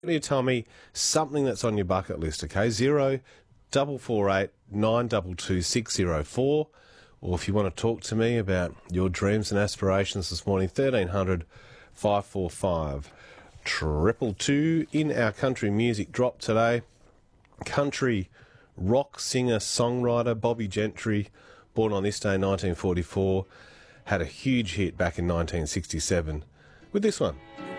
You tell me something that's on your bucket list, okay? 0448 922 604. Or if you want to talk to me about your dreams and aspirations this morning, 1300 545 222. In our country music drop today, country rock singer, songwriter Bobby Gentry, born on this day 1944, had a huge hit back in 1967 with this one.